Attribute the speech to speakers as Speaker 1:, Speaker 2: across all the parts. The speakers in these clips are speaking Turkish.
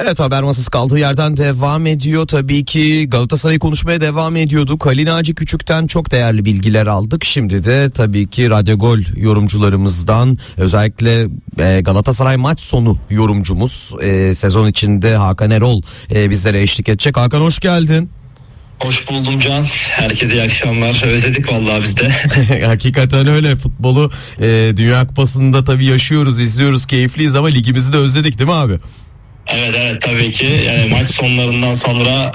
Speaker 1: Evet, haber masası kaldığı yerden devam ediyor. Tabii ki Galatasaray'ı konuşmaya devam ediyorduk. Ali Naci Küçük'ten çok değerli bilgiler aldık. Şimdi de tabii ki Radyo Gol yorumcularımızdan, özellikle Galatasaray maç sonu yorumcumuz, sezon içinde Hakan Erol bizlere eşlik edecek. Hakan, hoş geldin.
Speaker 2: Hoş buldum Can. Herkese iyi akşamlar. Özledik vallahi biz de.
Speaker 1: Hakikaten öyle. Futbolu Dünya Kupası'nda tabii yaşıyoruz, izliyoruz, keyifliyiz ama ligimizi de özledik değil mi abi?
Speaker 2: Evet tabii ki. Yani maç sonlarından sonra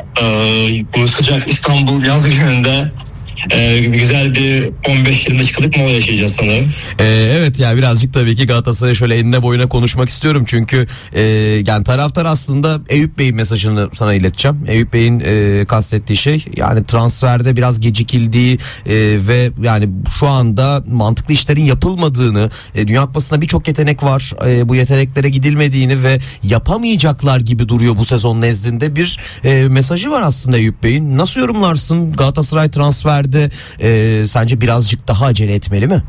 Speaker 2: bu sıcak İstanbul yaz gününde güzel bir 15-20 dakikalık mola yaşayacağız sanırım.
Speaker 1: Evet ya, birazcık tabii ki Galatasaray şöyle enine boyuna konuşmak istiyorum. Çünkü yani taraftar aslında Eyüp Bey'in mesajını sana ileteceğim. Eyüp Bey'in kastettiği şey, yani transferde biraz gecikildiği ve yani şu anda mantıklı işlerin yapılmadığını, Dünya Kupası'nda birçok yetenek var. Bu yeteneklere gidilmediğini ve yapamayacaklar gibi duruyor bu sezon nezdinde bir mesajı var aslında Eyüp Bey'in. Nasıl yorumlarsın Galatasaray transferde? Sence birazcık daha acele etmeli mi?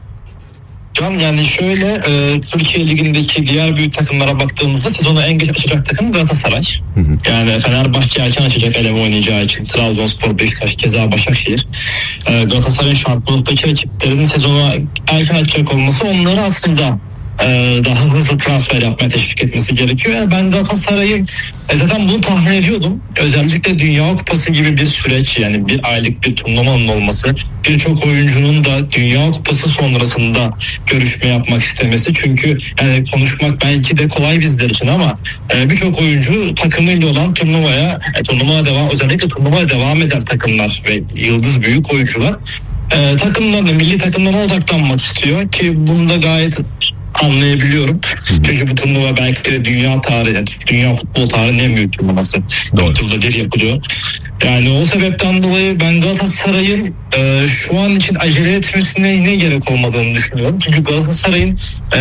Speaker 2: Can, yani şöyle, Türkiye Ligi'ndeki diğer büyük takımlara baktığımızda sezonu en geç açacak takım Galatasaray. Yani Fenerbahçe erken açacak eleme oynayacağı için. Trabzonspor, Beşiktaş, keza Başakşehir. Galatasaray'ın şampiyonluktaki rakiplerinin sezonu erken açacak olması onları aslında daha hızlı transfer yapmaya teşvik etmesi gerekiyor. Yani ben Galatasaray'ın zaten bunu tahmin ediyordum. Özellikle Dünya Kupası gibi bir süreç, yani bir aylık bir turnuvanın olması, birçok oyuncunun da Dünya Kupası sonrasında görüşme yapmak istemesi. Çünkü yani konuşmak belki de kolay bizler için ama birçok oyuncu takımıyla olan turnuvaya özellikle turnuvaya devam eden takımlar ve yıldız büyük oyuncular takımlarına, milli takımlarına odaklanmak istiyor ki bunu da gayet anlayabiliyorum. Çünkü bu turnuva belki de dünya futbol tarihinin en büyük turnuvası. 4 yılda bir yapılıyor. Yani o sebepten dolayı ben Galatasaray'ın şu an için acele etmesine ne gerek olmadığını düşünüyorum. Çünkü Galatasaray'ın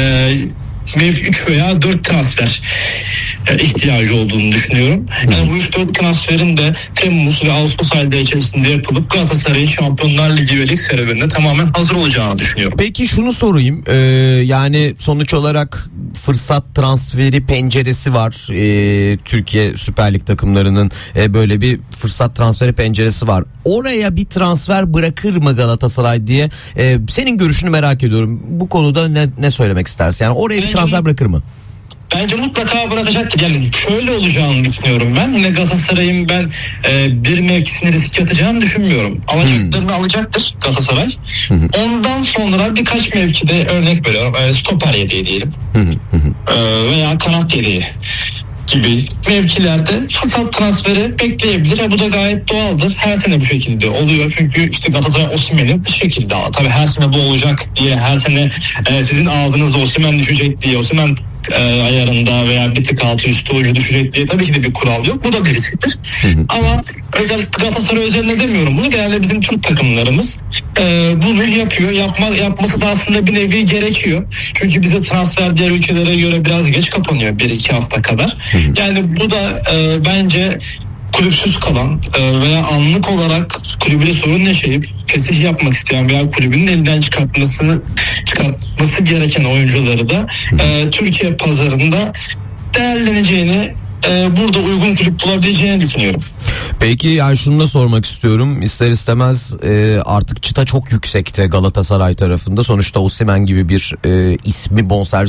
Speaker 2: 3 veya 4 transfer ihtiyacı olduğunu düşünüyorum. Yani bu 3-4 transferin de Temmuz ve Ağustos ayları içerisinde yapılıp Galatasaray'ın Şampiyonlar Ligi ve lig serüvenine tamamen hazır olacağını düşünüyorum.
Speaker 1: Peki şunu sorayım, yani sonuç olarak fırsat transferi penceresi var. Türkiye Süper Lig takımlarının böyle bir fırsat transferi penceresi var. Oraya bir transfer bırakır mı Galatasaray diye senin görüşünü merak ediyorum. Bu konuda ne söylemek istersin? Yani oraya bir transfer bırakır mı?
Speaker 2: Bence mutlaka bırakacaktır. Yani şöyle olacağını düşünüyorum ben. Yine Galatasaray'ın ben bir mevkisini riske atacağını düşünmüyorum. Alacaklarını alacaktır Galatasaray. Ondan sonra birkaç mevkide, örnek veriyorum, stoper yedeği diyelim. Veya kanat yedeği gibi mevkilerde fırsat transferi bekleyebilir. Bu da gayet doğaldır. Her sene bu şekilde oluyor. Çünkü işte Galatasaray Osimhen'i bu şekilde aldı. Tabii her sene bu olacak diye, her sene sizin aldığınızda Osimhen düşecek diye, Osimhen ayarında veya bir tık altı üstü oyuncu düşecek diye tabii ki de bir kural yok. Bu da bir risktir. Ama özellikle Galatasaray özelinde demiyorum bunu. Genelde bizim Türk takımlarımız bunu yapıyor. Yapması da aslında bir nevi gerekiyor. Çünkü bize transfer diğer ülkelere göre biraz geç kapanıyor. 1-2 hafta kadar. Yani bu da bence kulüpsüz kalan veya anlık olarak kulübüyle sorun yaşayıp fesih yapmak isteyen veya kulübünün elinden çıkartması gereken oyuncuları da Türkiye pazarında değerleneceğini, burada uygun kulüp bulabileceğini düşünüyorum.
Speaker 1: Peki yani şunu da sormak istiyorum. İster istemez artık çıta çok yüksekte Galatasaray tarafında. Sonuçta Osimhen gibi bir ismi bonservis